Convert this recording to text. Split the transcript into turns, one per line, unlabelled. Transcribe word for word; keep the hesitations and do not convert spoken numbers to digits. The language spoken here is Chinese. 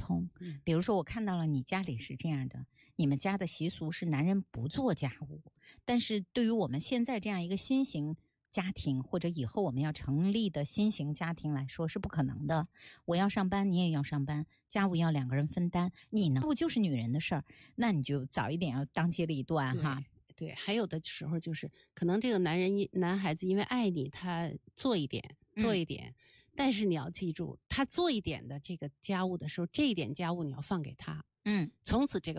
通。比如说我看到了你家里是这样的，你们家的习俗是男人不做家务，但是对于我们现在这样一个新型家庭，或者以后我们要成立的新型家庭来说是不可能的。我要上班，你也要上班，家务要两个人分担，你呢不就是女人的事儿，那你就早一点要当机立断哈。
对，还有的时候就是可能这个男人男孩子因为爱你，他做一点做一点、嗯、但是你要记住，他做一点的这个家务的时候，这一点家务你要放给他，
嗯，
从此这个